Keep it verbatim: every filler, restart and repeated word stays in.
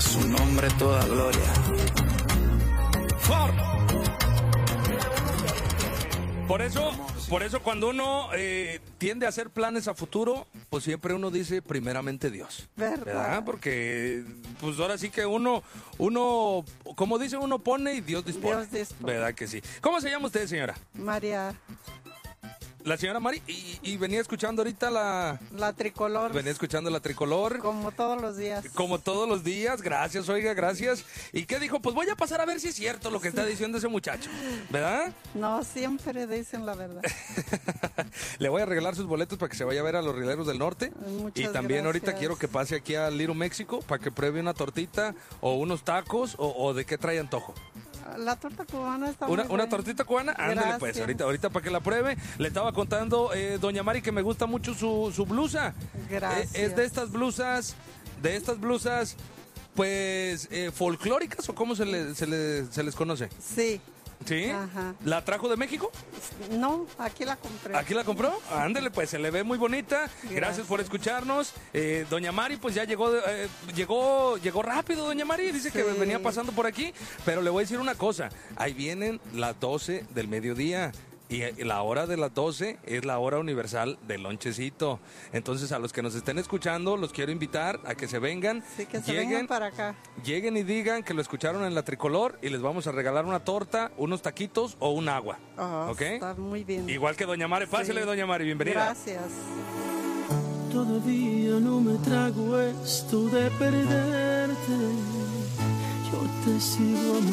su nombre toda gloria. Por eso, por eso cuando uno eh, tiende a hacer planes a futuro, pues siempre uno dice primeramente Dios. ¿Verdad? ¿Verdad? Porque pues ahora sí que uno, uno, como dice, uno pone y Dios dispone. Dios dispone. ¿Verdad que sí? ¿Cómo se llama usted, señora? María, La señora Mari. Y, y venía escuchando ahorita la... la tricolor, Venía escuchando la tricolor. como todos los días. Como todos los días, gracias, oiga, gracias. ¿Y qué dijo? Pues voy a pasar a ver si es cierto lo que está diciendo ese muchacho, ¿verdad? No, siempre dicen la verdad. Le voy a regalar sus boletos para que se vaya a ver a los Rieleros del Norte. Muchas Y también ahorita gracias. quiero que pase aquí a Little México para que pruebe una tortita o unos tacos o, o de qué trae antojo. La torta cubana está Una, muy una buena. tortita cubana, ándale pues, Gracias. ahorita, ahorita para que la pruebe. Le estaba contando, eh, doña Mari, que me gusta mucho su, su blusa. Gracias. Eh, es de estas blusas, de estas blusas, pues, eh, folclóricas o cómo se, le- se, le- se les conoce. Sí. ¿Sí? Ajá. ¿La trajo de México? No, aquí la compré. ¿Aquí la compró? Ándele, pues se le ve muy bonita. Gracias, Gracias. por escucharnos. Eh, doña Mari, pues ya llegó, eh, llegó, llegó rápido, doña Mari. Dice que Sí. venía pasando por aquí. Pero le voy a decir una cosa. Ahí vienen las doce del mediodía. Y eh, la hora de las doce es la hora universal del lonchecito. Entonces, a los que nos estén escuchando, los quiero invitar a que se vengan. Sí, que se lleguen, vengan para acá. lleguen y digan que lo escucharon en la tricolor y les vamos a regalar una torta, unos taquitos o un agua. Oh, ¿Ok? Está muy bien. Igual que doña Mari. Pásele, Sí. doña Mari, bienvenida. Gracias. Todavía no me trago esto de perderte. Yo te sigo amando.